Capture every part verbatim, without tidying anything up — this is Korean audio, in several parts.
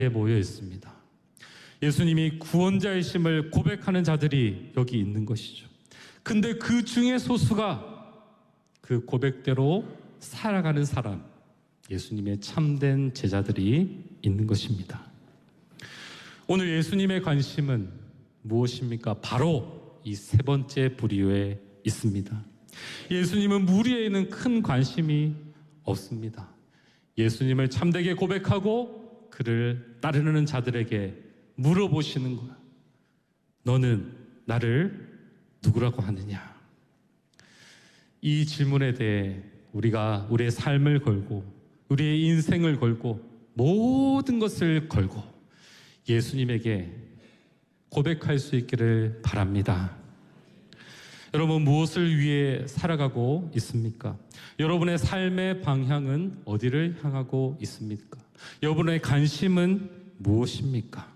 모여 있습니다. 예수님이 구원자이심을 고백하는 자들이 여기 있는 것이죠. 근데 그 중에 소수가 그 고백대로 살아가는 사람, 예수님의 참된 제자들이 있는 것입니다. 오늘 예수님의 관심은 무엇입니까? 바로 이 세 번째 부류에 있습니다. 예수님은 무리에는 큰 관심이 없습니다. 예수님을 참되게 고백하고 그를 따르는 자들에게 물어보시는 거야. 너는 나를 누구라고 하느냐? 이 질문에 대해 우리가 우리의 삶을 걸고 우리의 인생을 걸고 모든 것을 걸고 예수님에게 고백할 수 있기를 바랍니다. 여러분, 무엇을 위해 살아가고 있습니까? 여러분의 삶의 방향은 어디를 향하고 있습니까? 여러분의 관심은 무엇입니까?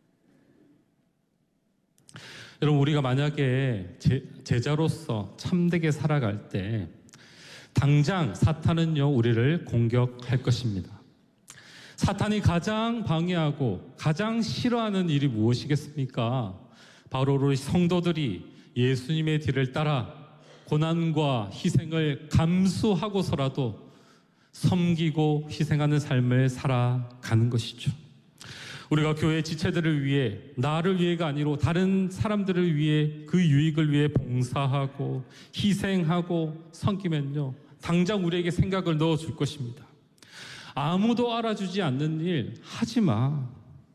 여러분, 우리가 만약에 제, 제자로서 참되게 살아갈 때 당장 사탄은요, 우리를 공격할 것입니다. 사탄이 가장 방해하고 가장 싫어하는 일이 무엇이겠습니까? 바로 우리 성도들이 예수님의 뒤를 따라 고난과 희생을 감수하고서라도 섬기고 희생하는 삶을 살아가는 것이죠. 우리가 교회 지체들을 위해, 나를 위해가 아니라 다른 사람들을 위해, 그 유익을 위해 봉사하고 희생하고 섬기면요, 당장 우리에게 생각을 넣어줄 것입니다. 아무도 알아주지 않는 일 하지 마.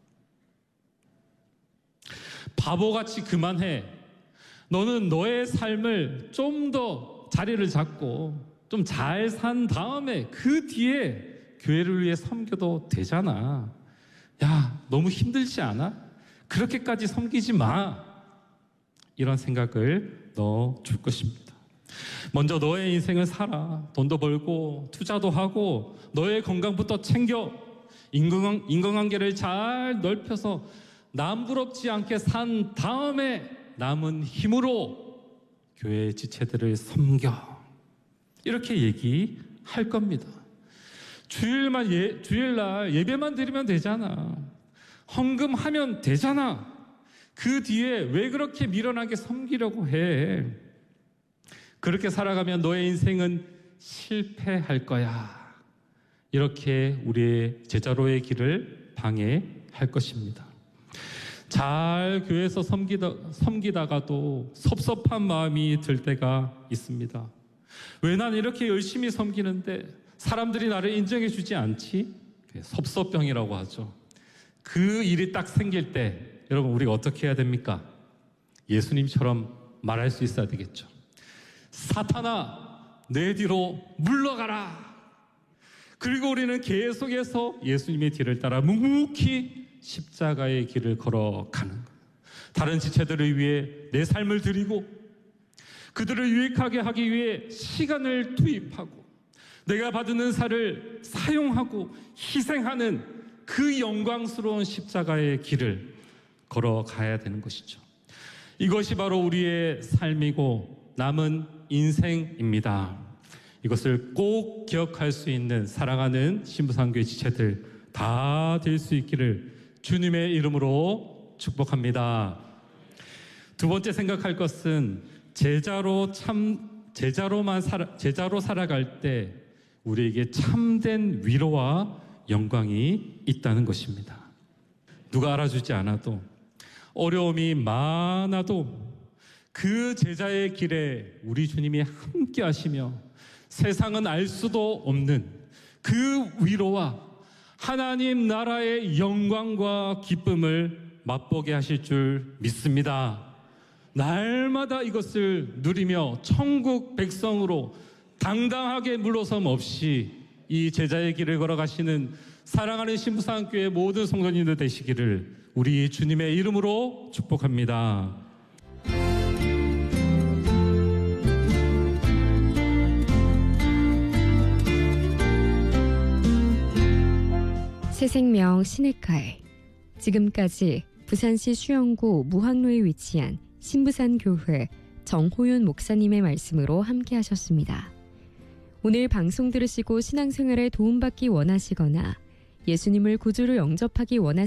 바보같이 그만해. 너는 너의 삶을 좀 더 자리를 잡고 좀 잘 산 다음에 그 뒤에 교회를 위해 섬겨도 되잖아. 야, 너무 힘들지 않아? 그렇게까지 섬기지 마. 이런 생각을 넣어줄 것입니다. 먼저 너의 인생을 살아. 돈도 벌고 투자도 하고 너의 건강부터 챙겨. 인간, 인간관계를 잘 넓혀서 남부럽지 않게 산 다음에 남은 힘으로 교회 지체들을 섬겨. 이렇게 얘기할 겁니다. 주일만 예, 주일날 예배만 드리면 되잖아. 헌금하면 되잖아. 그 뒤에 왜 그렇게 미련하게 섬기려고 해? 그렇게 살아가면 너의 인생은 실패할 거야. 이렇게 우리의 제자로의 길을 방해할 것입니다. 잘 교회에서 섬기다, 섬기다가도 섭섭한 마음이 들 때가 있습니다. 왜 난 이렇게 열심히 섬기는데 사람들이 나를 인정해 주지 않지? 섭섭병이라고 하죠. 그 일이 딱 생길 때 여러분, 우리가 어떻게 해야 됩니까? 예수님처럼 말할 수 있어야 되겠죠. 사탄아, 내 뒤로 물러가라. 그리고 우리는 계속해서 예수님의 뒤를 따라 묵묵히 십자가의 길을 걸어가는 거예요. 다른 지체들을 위해 내 삶을 드리고 그들을 유익하게 하기 위해 시간을 투입하고 내가 받은 은사를 사용하고 희생하는 그 영광스러운 십자가의 길을 걸어가야 되는 것이죠. 이것이 바로 우리의 삶이고 남은 인생입니다. 이것을 꼭 기억할 수 있는 사랑하는 신부상교회 지체들 다 될 수 있기를 주님의 이름으로 축복합니다. 두 번째 생각할 것은 제자로 참 제자로만 살아, 제자로 살아갈 때 우리에게 참된 위로와 영광이 있다는 것입니다. 누가 알아주지 않아도 어려움이 많아도 그 제자의 길에 우리 주님이 함께 하시며 세상은 알 수도 없는 그 위로와 하나님 나라의 영광과 기쁨을 맛보게 하실 줄 믿습니다. 날마다 이것을 누리며 천국 백성으로 당당하게 물러섬 없이 이 제자의 길을 걸어가시는 사랑하는 신부상교회 모든 성도님들 되시기를 우리 주님의 이름으로 축복합니다. 새생명 시내가에 지금까지 부산시 수영구 무학로에 위치한 신부산교회 정호윤 목사님의 말씀으로 함께 하셨습니다. 오늘 방송 들으시고 신앙생활에 도움받기 원하시거나 예수님을 구주로 영접하기 원하시